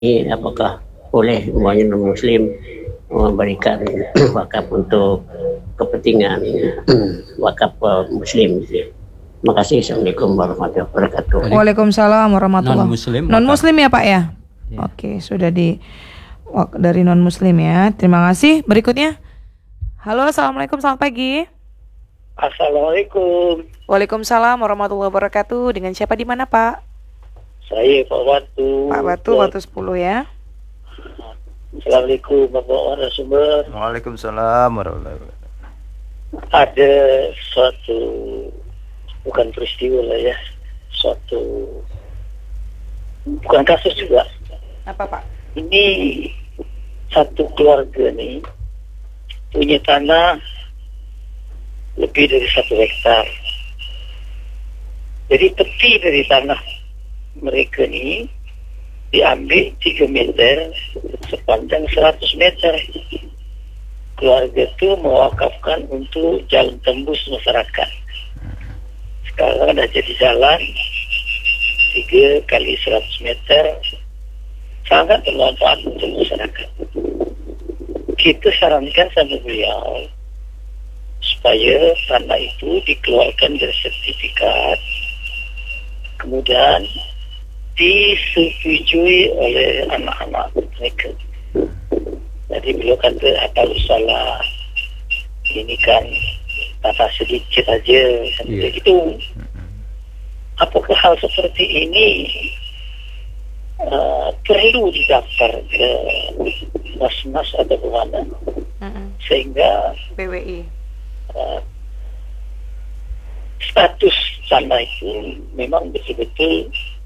apakah boleh umpamanya non-muslim memberikan wakaf untuk kepentingan wakaf muslim. Terima kasih. Assalamualaikum warahmatullahi wabarakatuh. Waalaikumsalam warahmatullahi wabarakatuh. Non-muslim ya Pak ya? Ya. Oke, sudah dari non-muslim ya. Terima kasih. Berikutnya. Halo, assalamualaikum, selamat pagi. Assalamualaikum. Waalaikumsalam warahmatullahi wabarakatuh. Dengan siapa di mana Pak? Saya Pak Batu. Pak Batu, Batu 10 ya. Assalamualaikum Bapak Narasumber. Waalaikumsalam warahmatullahi wabarakatuh. Ada suatu, bukan peristiwa lah ya, suatu, bukan kasus juga. Apa Pak? Ini satu keluarga nih punya tanah lebih dari 1 hektar. Jadi tepi dari tanah mereka ini diambil 3 meter sepanjang 100 meter. Keluarga itu mewakafkan untuk jalan tembus masyarakat. Sekarang ada jadi jalan 3 kali 100 meter, sangat bermanfaat untuk masyarakat. Kita sarankan sama beliau supaya tanah itu dikeluarkan dari sertifikat, kemudian disetujui oleh anak-anak mereka. Jadi beliau kata apa salah, ini kan tanah sedikit aja, seperti itu. Apakah hal seperti ini perlu didaftar ke mas-mas atau kemana, sehingga BWI status tanah itu memang betul-betul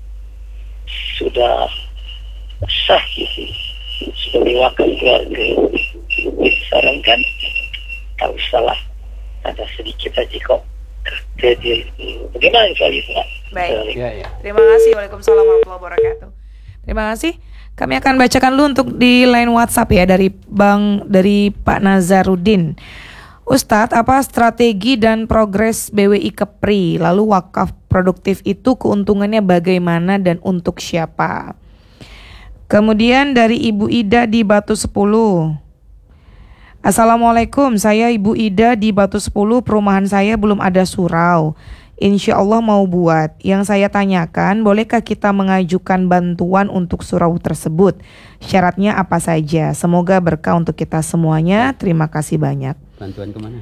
sudah sah gitu, sebagai wakil keluarga. Disarankan tak usahlah, ada sedikit aja kok. Jadi bagaimana soal itu? Baik. Ya. Terima kasih. Waalaikumsalam warahmatullahi wabarakatuh. Terima kasih. Kami akan bacakan dulu untuk di line WhatsApp ya dari Pak Nazarudin. Ustadz, apa strategi dan progres BWI Kepri? Lalu wakaf produktif itu keuntungannya bagaimana dan untuk siapa? Kemudian dari Ibu Ida di Batu 10. Assalamualaikum, saya Ibu Ida di Batu 10, perumahan saya belum ada surau. Insya Allah mau buat. Yang saya tanyakan, bolehkah kita mengajukan bantuan untuk surau tersebut? Syaratnya apa saja? Semoga berkah untuk kita semuanya. Terima kasih banyak. Bantuan kemana?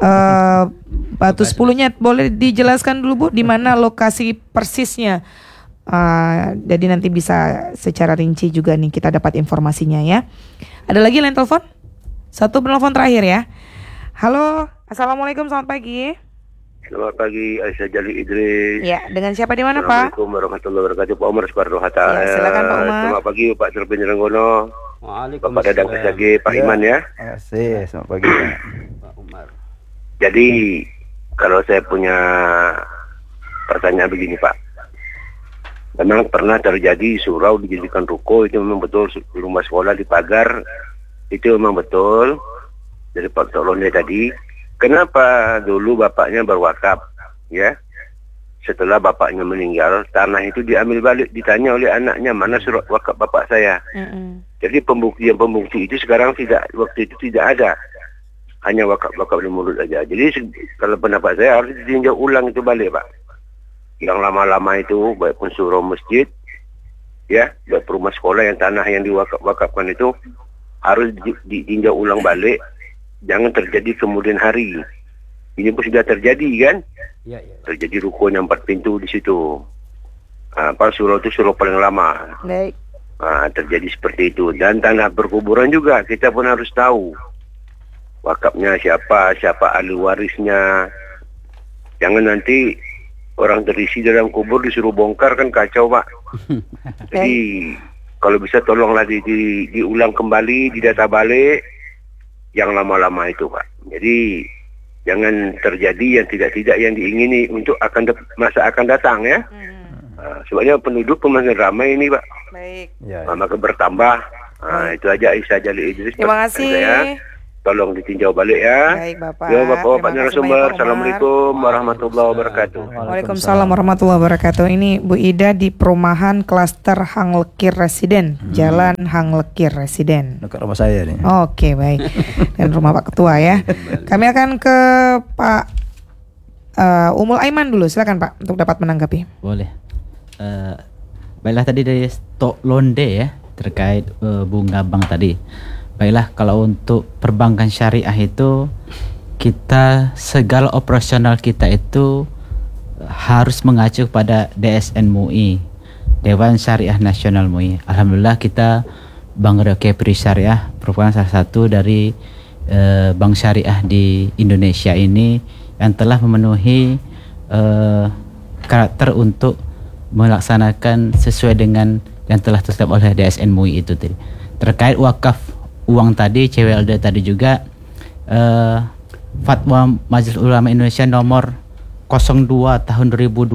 Batu 10-nya boleh dijelaskan dulu Bu, di mana lokasi persisnya? Jadi nanti bisa secara rinci juga nih kita dapat informasinya ya. Ada lagi line telepon? Satu penelpon terakhir ya. Halo, assalamualaikum, selamat pagi. Selamat pagi, Aisyah Jali Idris. Ya, dengan siapa di mana Pak? Assalamualaikum warahmatullahi wabarakatuh. Pak Umar Soekarno Hatta. Ya, silakan Pak Umar. Selamat pagi Pak Cerpen Renggono. Waalaikumsalam. Bapak Dadang Kesagi, Pak Iman ya. Terima kasih, selamat pagi Pak Umar. Jadi kalau saya punya pertanyaan begini Pak. Memang pernah terjadi surau dijadikan ruko, itu memang betul. Rumah sekolah dipagar, itu memang betul. Dari Pak Tolonnya tadi. Kenapa dulu bapaknya berwakaf, ya? Setelah bapaknya meninggal, tanah itu diambil balik, ditanya oleh anaknya, mana surat wakaf bapak saya. Jadi pembukti itu sekarang waktu itu tidak ada. Hanya wakaf di mulut aja. Jadi kalau pendapat saya harus ditinjau ulang itu balik Pak. Yang lama-lama itu, baik pun surau masjid, ya, baik rumah sekolah yang tanah yang diwakafkan itu, harus ditinjau ulang balik. Jangan terjadi kemudian hari. Ini pun sudah terjadi kan? Ya. Terjadi rukonya 4 pintu di situ. Surau itu surau paling lama. Baik. Terjadi seperti itu. Dan tanah berkuburan juga kita pun harus tahu wakafnya siapa ahli warisnya. Jangan nanti orang terisi dalam kubur disuruh bongkar, kan kacau Pak. Jadi kalau bisa tolonglah diulang kembali, didata balik yang lama-lama itu Pak. Jadi jangan terjadi yang tidak yang diingini untuk masa akan datang ya. Sebabnya penduduk semakin ramai ini Pak. Baik. Maka bertambah. Itu aja Aisyah Jali Idris. Terima kasih. tolong ditinjau balik ya. Baik Bapak. Ya Bapak-Bapak Terima kasih narasumber. banyak, Pak Umar. Assalamualaikum warahmatullahi wabarakatuh. Waalaikumsalam warahmatullahi wabarakatuh. Ini Bu Ida di perumahan klaster Hang Lekir Residen, Jalan Hang Lekir Residen. Dekat rumah saya nih. Oke, baik. Dan rumah Pak Ketua ya. Kami akan ke Pak Umul Aiman dulu. Silakan Pak untuk dapat menanggapi. Boleh. Baiklah, tadi dari stok londe ya terkait bunga bank tadi. Baiklah, kalau untuk perbankan syariah itu kita segala operasional kita itu harus mengacu pada DSN MUI, Dewan Syariah Nasional MUI. Alhamdulillah kita Bank Kepri Syariah merupakan salah satu dari bank syariah di Indonesia ini yang telah memenuhi karakter untuk melaksanakan sesuai dengan yang telah ditetapkan oleh DSN MUI itu tadi. Terkait wakaf uang tadi, CWLD tadi juga Fatwa Majelis Ulama Indonesia nomor 02 tahun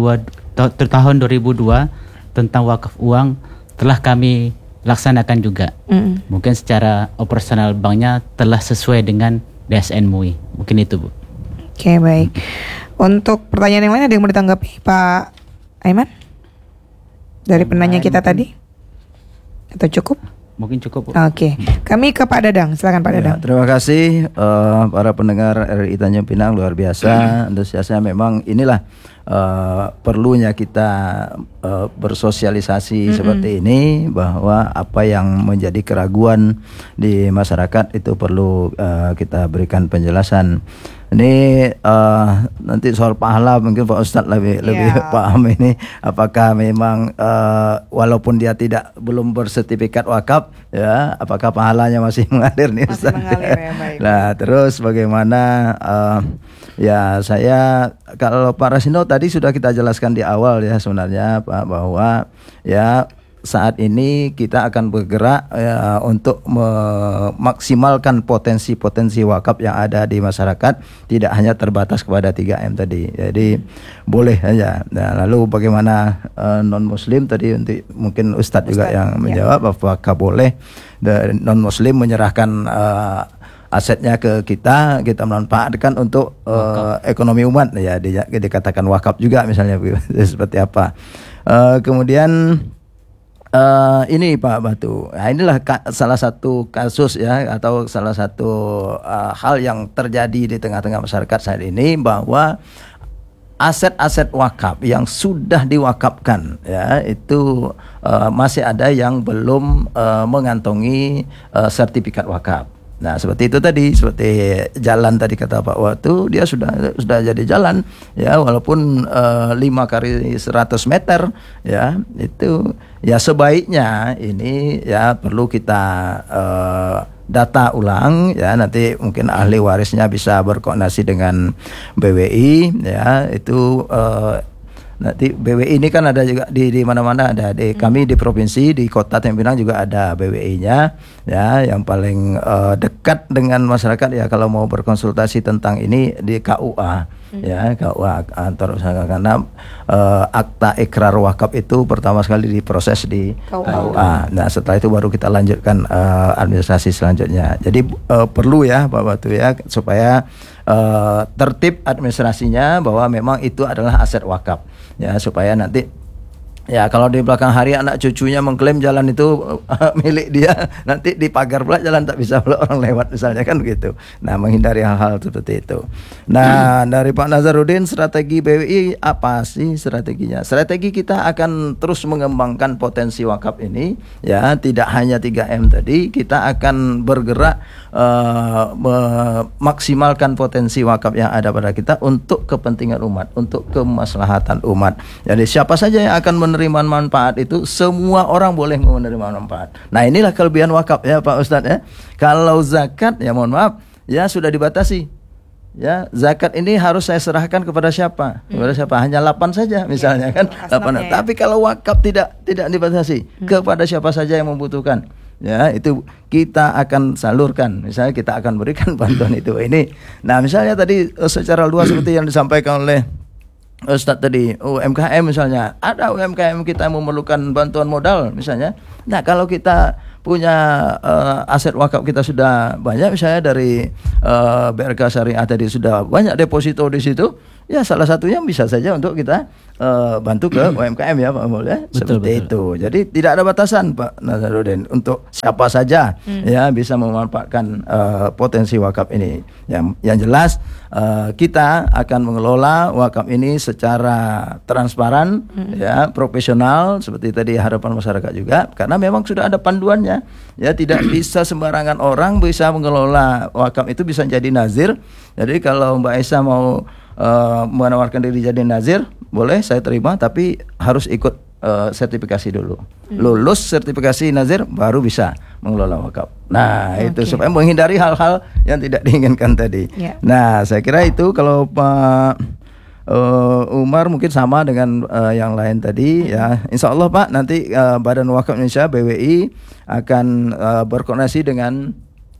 2002 tentang wakaf uang telah kami laksanakan juga. Mungkin secara operasional banknya telah sesuai dengan DSN MUI. Mungkin itu, Bu. Oke, baik. Untuk pertanyaan yang lain ada yang mau ditanggapi Pak Aiman? Dari penanya kita tadi? Atau cukup? Mungkin cukup, Bu. Oke, kami ke Pak Dadang. Silakan Pak Dadang. Terima kasih para pendengar RRI Tanjung Pinang, luar biasa antusiasnya. Memang inilah perlunya kita bersosialisasi seperti ini, bahwa apa yang menjadi keraguan di masyarakat itu perlu kita berikan penjelasan. Ini nanti soal pahala mungkin Pak Ustadz lebih paham ini, apakah memang walaupun dia belum bersertifikat wakaf ya, apakah pahalanya masih mengalir nih Ustadz? Masih mengalir ya, baik. Nah, terus bagaimana ya, saya kalau Pak Rasino tadi sudah kita jelaskan di awal ya sebenarnya Pak, bahwa ya saat ini kita akan bergerak ya, untuk memaksimalkan potensi-potensi wakaf yang ada di masyarakat, tidak hanya terbatas kepada 3M tadi. Jadi boleh saja. Nah, lalu bagaimana non muslim tadi, untuk mungkin Ustadz juga yang menjawab, apakah boleh non muslim menyerahkan asetnya ke kita memanfaatkan untuk ekonomi umat ya, dikatakan wakaf juga misalnya seperti apa. Kemudian ini Pak Batu, nah, inilah salah satu kasus ya, atau salah satu hal yang terjadi di tengah-tengah masyarakat saat ini, bahwa aset-aset wakaf yang sudah diwakafkan ya, itu masih ada yang belum mengantongi sertifikat wakaf. Nah, seperti itu tadi, seperti jalan tadi kata Pak Watu, dia sudah jadi jalan ya, walaupun 5 kali 100 meter ya, itu ya sebaiknya ini ya perlu kita data ulang ya, nanti mungkin ahli warisnya bisa berkoordinasi dengan BWI ya, itu nanti BWI ini kan ada juga di mana-mana ada, di kami di provinsi, di kota Tanjung Pinang juga ada BWI-nya ya, yang paling dekat dengan masyarakat ya kalau mau berkonsultasi tentang ini di KUA ya, KUA kantor usaha, karena akta ikrar wakaf itu pertama sekali diproses di KUA. Nah, setelah itu baru kita lanjutkan administrasi selanjutnya. Jadi perlu ya Pak Batu ya, supaya tertib administrasinya, bahwa memang itu adalah aset wakaf ya, supaya nanti ya kalau di belakang hari anak cucunya mengklaim jalan itu milik dia, nanti di pagar pula jalan tak bisa pula orang lewat misalnya, kan begitu. Nah, menghindari hal-hal seperti itu. Nah, dari Pak Nazarudin, strategi BWI apa sih strateginya? Strategi kita akan terus mengembangkan potensi wakaf ini ya, tidak hanya 3M tadi, kita akan bergerak memaksimalkan potensi wakaf yang ada pada kita untuk kepentingan umat, untuk kemaslahatan umat. Jadi siapa saja yang akan menerima manfaat itu, semua orang boleh menerima manfaat. Nah, inilah kelebihan wakaf ya Pak Ustadz ya. Kalau zakat ya mohon maaf ya sudah dibatasi. Ya, zakat ini harus saya serahkan kepada siapa? Kepada siapa? Hanya 8 saja misalnya kan. 8. Tapi kalau wakaf tidak dibatasi, kepada siapa saja yang membutuhkan. Ya, itu kita akan salurkan. Misalnya kita akan berikan bantuan itu ini. Nah, misalnya tadi secara luas seperti yang disampaikan oleh Ustadz tadi, UMKM misalnya, ada UMKM kita memerlukan bantuan modal misalnya. Nah, kalau kita punya aset wakaf kita sudah banyak, misalnya dari BRK Syariah tadi sudah banyak deposito di situ, ya salah satunya bisa saja untuk kita bantu ke UMKM ya Pak Mul ya. Seperti itu. Jadi tidak ada batasan Pak Nazarudin untuk siapa saja ya bisa memanfaatkan potensi wakaf ini. Yang jelas kita akan mengelola wakaf ini secara transparan ya, profesional seperti tadi harapan masyarakat juga, karena memang sudah ada panduannya. Ya, tidak bisa sembarangan orang bisa mengelola wakaf itu bisa jadi nazir. Jadi kalau Mbak Esa mau menawarkan diri jadi nazir, boleh, saya terima, tapi harus ikut sertifikasi dulu. Lulus sertifikasi nazir baru bisa mengelola wakaf. Nah, itu supaya menghindari hal-hal yang tidak diinginkan tadi. Nah, saya kira itu. Kalau Pak Umar mungkin sama dengan yang lain tadi ya. Insya Allah Pak, nanti Badan Wakaf Indonesia BWI akan berkoordinasi dengan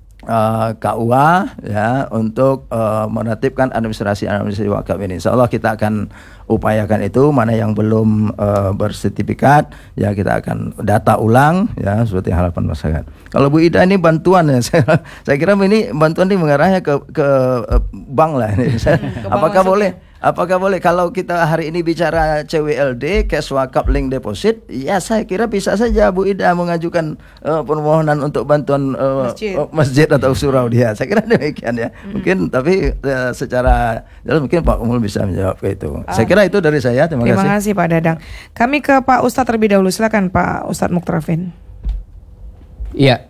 KUA ya untuk menertibkan administrasi wakaf ini. Insya Allah kita akan upayakan itu. Mana yang belum bersertifikat ya kita akan data ulang ya, seperti harapan masyarakat. Kalau Bu Ida ini bantuan ya, saya kira ini bantuan ini mengarahnya ke bank lah ini. Apakah boleh kalau kita hari ini bicara CWLD, cash wakaf link deposit, ya saya kira bisa saja Bu Ida mengajukan permohonan untuk bantuan masjid atau surau dia. Saya kira demikian ya. Mungkin tapi secara jelas mungkin Pak Umul bisa menjawab ke itu. Saya kira itu dari saya. Terima kasih Pak Dadang. Kami ke Pak Ustadz terlebih dahulu. Silakan Pak Ustadz Muktrafin. Iya,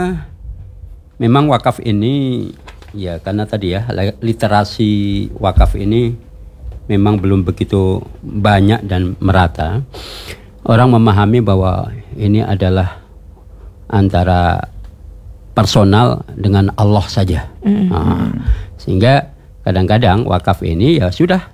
memang wakaf ini ya karena tadi ya literasi wakaf ini memang belum begitu banyak dan merata. Orang memahami bahwa ini adalah antara personal dengan Allah saja. Sehingga kadang-kadang wakaf ini ya sudah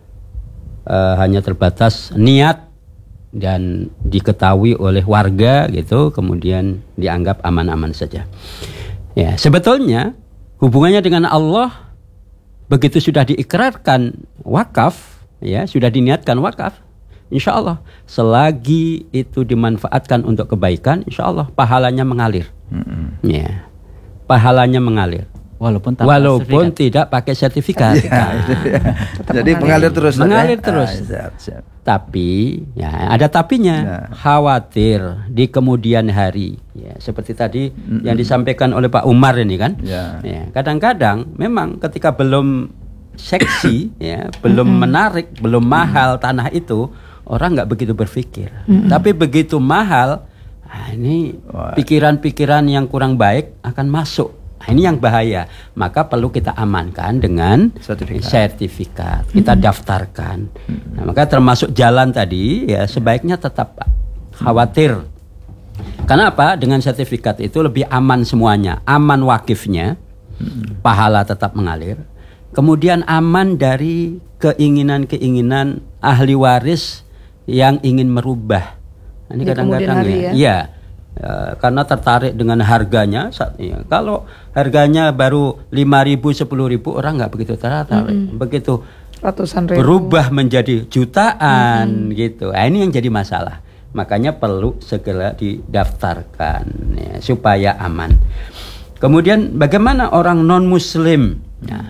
hanya terbatas niat dan diketahui oleh warga gitu, kemudian dianggap aman-aman saja. Ya, sebetulnya hubungannya dengan Allah begitu sudah diikrarkan wakaf, ya sudah diniatkan wakaf, insya Allah selagi itu dimanfaatkan untuk kebaikan, insya Allah pahalanya mengalir. Ya, pahalanya mengalir. Walaupun tidak pakai sertifikat. Jadi mengalir terus. Mengalir terus. Siap. Tapi ya ada tapinya. Khawatir di kemudian hari. Ya, seperti tadi yang disampaikan oleh Pak Umar ini kan. Ya, kadang-kadang memang ketika belum seksi, ya, belum menarik, belum mahal tanah itu, orang nggak begitu berpikir. Tapi begitu mahal, ini pikiran-pikiran yang kurang baik akan masuk. Nah, ini yang bahaya. Maka perlu kita amankan dengan sertifikat. Kita daftarkan. Nah, maka termasuk jalan tadi ya sebaiknya tetap khawatir. Karena apa? Dengan sertifikat itu lebih aman semuanya. Aman wakifnya, pahala tetap mengalir. Kemudian aman dari keinginan-keinginan ahli waris yang ingin merubah. Nah, ini kadang-kadang ya. Karena tertarik dengan harganya. Kalau harganya baru 5.000, 10.000 orang nggak begitu tertarik. Begitu ratusan ribu berubah menjadi jutaan gitu. Nah, ini yang jadi masalah. Makanya perlu segera didaftarkan ya, supaya aman. Kemudian bagaimana orang non Muslim?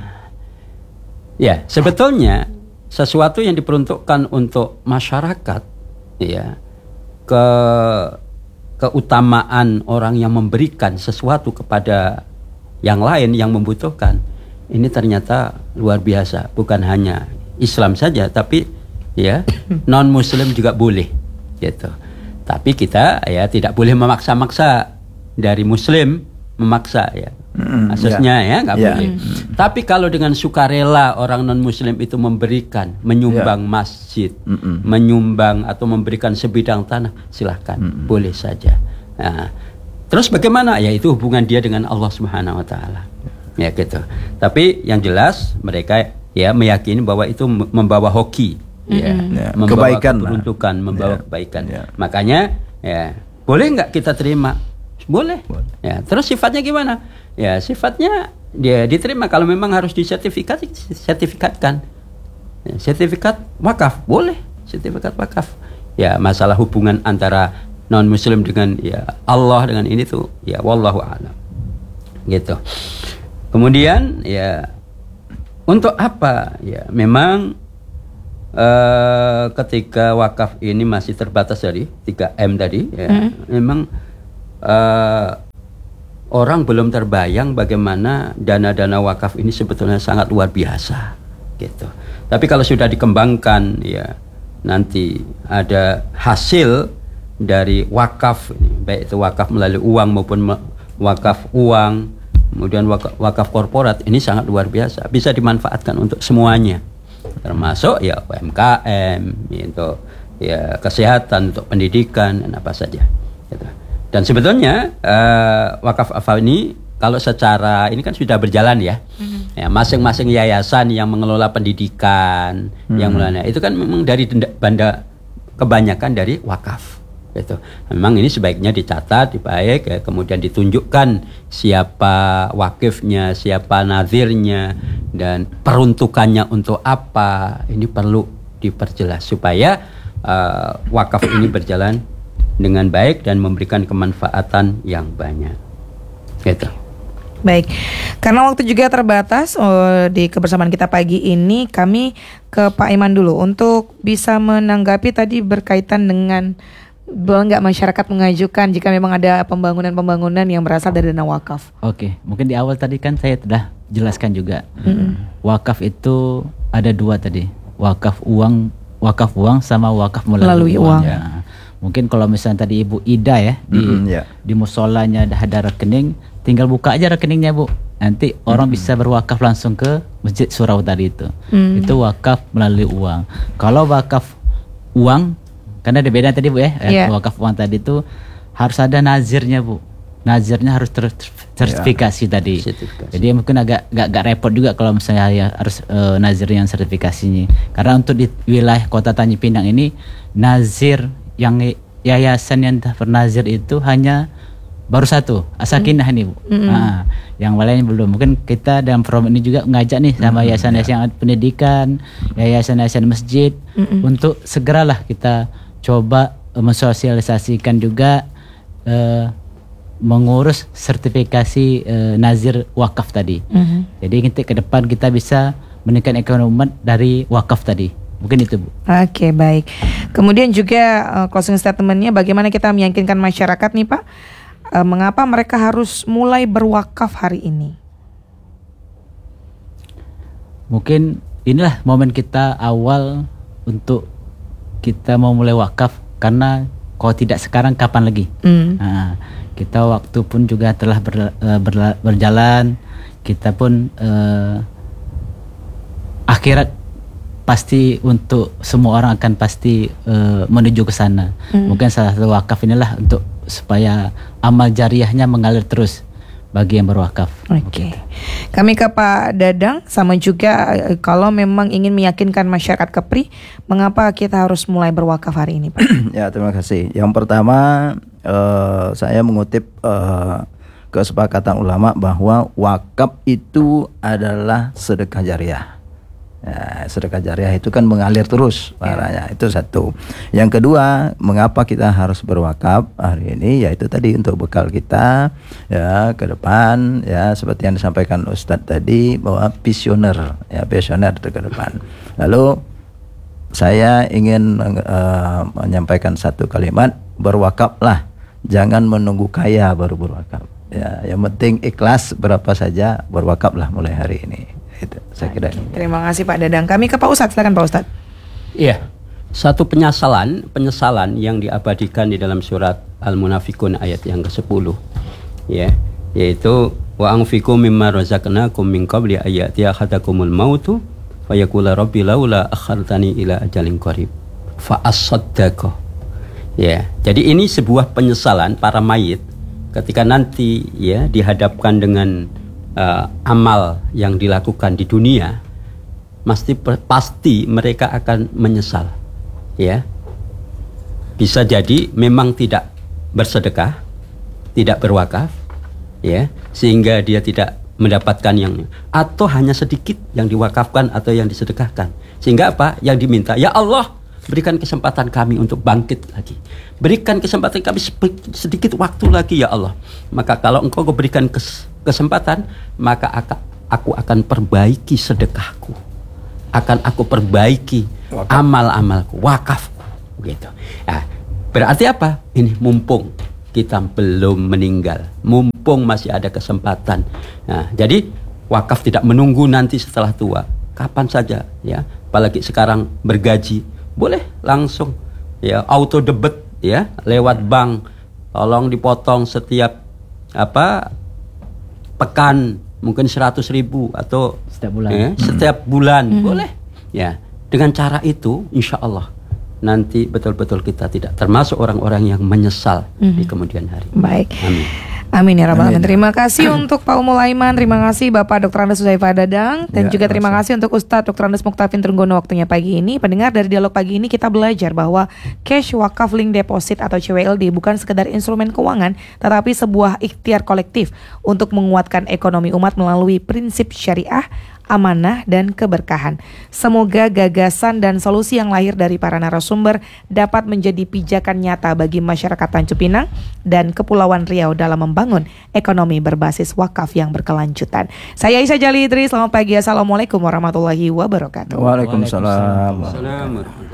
Ya sebetulnya sesuatu yang diperuntukkan untuk masyarakat, ya keutamaan orang yang memberikan sesuatu kepada yang lain yang membutuhkan, ini ternyata luar biasa. Bukan hanya Islam saja, tapi ya non Muslim juga boleh gitu. Tapi kita ya tidak boleh memaksa-maksa dari Muslim memaksa ya. Asasnya ya nggak boleh. Tapi kalau dengan sukarela orang non Muslim itu memberikan, menyumbang masjid, menyumbang atau memberikan sebidang tanah, silahkan, boleh saja. Nah, terus bagaimana? Ya itu hubungan dia dengan Allah Subhanahu Wa Taala. Ya gitu. Tapi yang jelas mereka ya meyakini bahwa itu membawa hoki, membawa kebaikan, peruntukan, membawa kebaikan. Makanya ya boleh nggak kita terima? Boleh. Ya, terus sifatnya gimana? Ya, sifatnya dia diterima kalau memang harus disertifikatkan. Sertifikat wakaf boleh, sertifikat wakaf. Ya, masalah hubungan antara non muslim dengan ya Allah, dengan ini tuh ya wallahu a'lam. Gitu. Kemudian ya untuk apa? Ya memang ketika wakaf ini masih terbatas dari 3M tadi ya, memang orang belum terbayang bagaimana dana-dana wakaf ini sebetulnya sangat luar biasa gitu. Tapi kalau sudah dikembangkan ya nanti ada hasil dari wakaf ini, baik itu wakaf melalui uang maupun wakaf uang, kemudian wakaf korporat, ini sangat luar biasa, bisa dimanfaatkan untuk semuanya, termasuk ya UMKM, untuk ya kesehatan, untuk pendidikan dan apa saja gitu. Dan sebetulnya wakaf ini kalau secara ini kan sudah berjalan ya, ya masing-masing yayasan yang mengelola pendidikan, yang mengelola itu kan memang dari kebanyakan dari wakaf. Gitu. Memang ini sebaiknya dicatat, baik ya, kemudian ditunjukkan siapa wakifnya, siapa nazirnya, dan peruntukannya untuk apa. Ini perlu diperjelas supaya wakaf ini berjalan dengan baik dan memberikan kemanfaatan yang banyak. Gitu. Baik, karena waktu juga terbatas di kebersamaan kita pagi ini, kami ke Pak Iman dulu untuk bisa menanggapi tadi berkaitan dengan boleh nggak masyarakat mengajukan jika memang ada pembangunan yang berasal dari dana wakaf. Oke, mungkin di awal tadi kan saya sudah jelaskan juga. Wakaf itu ada dua tadi, wakaf uang sama wakaf melalui uang. Ya. Mungkin kalau misalnya tadi Ibu Ida ya di musolanya ada rekening, tinggal buka aja rekeningnya Bu. Nanti orang bisa berwakaf langsung ke Masjid Surau tadi itu. Itu wakaf melalui uang. Kalau wakaf uang, karena ada beda tadi Bu ya. Wakaf uang tadi itu harus ada nazirnya Bu. Nazirnya harus sertifikasi tadi. Jadi mungkin agak repot juga kalau misalnya ya harus nazir yang sertifikasinya. Karena untuk di wilayah Kota Tanjung Pinang ini nazir yang yayasan yang bernazir itu hanya baru satu, As-Sakinah ini Bu. Yang lain belum. Mungkin kita dalam forum ini juga ngajak nih sama yayasan-yayasan pendidikan, yayasan-yayasan masjid untuk segeralah kita coba mensosialisasikan juga mengurus sertifikasi nazir wakaf tadi. Jadi nanti ke depan kita bisa meningkatkan ekonomi umat dari wakaf tadi. Mungkin itu Bu. Oke, baik. Kemudian juga closing statementnya bagaimana kita meyakinkan masyarakat nih Pak, mengapa mereka harus mulai berwakaf hari ini? Mungkin inilah momen kita awal untuk kita mau mulai wakaf, karena kalau tidak sekarang kapan lagi? Kita waktu pun juga telah berjalan, kita pun akhirat pasti untuk semua orang akan pasti menuju ke sana. Mungkin salah satu wakaf inilah untuk supaya amal jariahnya mengalir terus bagi yang berwakaf. Oke. Kami ke Pak Dadang sama juga kalau memang ingin meyakinkan masyarakat Kepri, mengapa kita harus mulai berwakaf hari ini Pak? Ya, terima kasih. Yang pertama saya mengutip kesepakatan ulama bahwa wakaf itu adalah sedekah jariah. Ya, sedekah jariah itu kan mengalir terus barangnya. Itu satu. Yang kedua, mengapa kita harus berwakaf hari ini? Yaitu tadi untuk bekal kita ya ke depan, ya seperti yang disampaikan Ustadz tadi bahwa visioner ke depan. Lalu saya ingin menyampaikan satu kalimat, berwakaflah, jangan menunggu kaya baru berwakaf. Ya, yang penting ikhlas berapa saja, berwakaflah mulai hari ini. Itu, saya kira. Terima kasih Pak Dadang. Kami ke Pak Ustadz, silakan Pak Ustadz. Iya, satu penyesalan yang diabadikan di dalam surat Al-Munafikun ayat yang ke-10, ya, yaitu wa anfiqu mimma razaqnakum min qabli ayati ahadakumul mautu fayaqula rabbi laula akhartani ila ajalin qarib fa asaddaqu. Ya, jadi ini sebuah penyesalan para mayit ketika nanti ya dihadapkan dengan amal yang dilakukan di dunia, pasti mereka akan menyesal, ya. Bisa jadi memang tidak bersedekah, tidak berwakaf, ya, sehingga dia tidak mendapatkan yang, atau hanya sedikit yang diwakafkan atau yang disedekahkan, sehingga apa? Yang diminta, ya Allah, berikan kesempatan kami untuk bangkit lagi. Berikan kesempatan kami sedikit waktu lagi ya Allah. Maka kalau Engkau berikan kesempatan, maka aku akan perbaiki sedekahku. Akan aku perbaiki amal-amalku, wakafku, gitu. Nah, berarti apa? Ini mumpung kita belum meninggal, mumpung masih ada kesempatan. Nah, jadi wakaf tidak menunggu nanti setelah tua, kapan saja, ya. Apalagi sekarang bergaji, boleh langsung, ya, auto debit, ya, lewat bank. Tolong dipotong setiap pekan, mungkin 100.000 atau setiap bulan. Ya, setiap bulan, boleh. Ya, dengan cara itu, insya Allah nanti betul-betul kita tidak termasuk orang-orang yang menyesal di kemudian hari. Baik. Amin. Amin ya rabbal alamin. Terima kasih untuk Pak Umul Aiman, terima kasih Bapak Dr. Andes Huzaifah Dadang, dan juga terima kasih untuk Ustadz Dr. Andes Muktafin Trenggono waktunya pagi ini. Pendengar, dari dialog pagi ini kita belajar bahwa cash wakaf link deposit atau CWLD bukan sekedar instrumen keuangan, tetapi sebuah ikhtiar kolektif untuk menguatkan ekonomi umat melalui prinsip syariah, amanah, dan keberkahan. Semoga gagasan dan solusi yang lahir dari para narasumber dapat menjadi pijakan nyata bagi masyarakat Tanjung Pinang dan Kepulauan Riau dalam membangun ekonomi berbasis wakaf yang berkelanjutan. Saya Aisyah Jali Idris, selamat pagi. Assalamualaikum warahmatullahi wabarakatuh. Waalaikumsalam.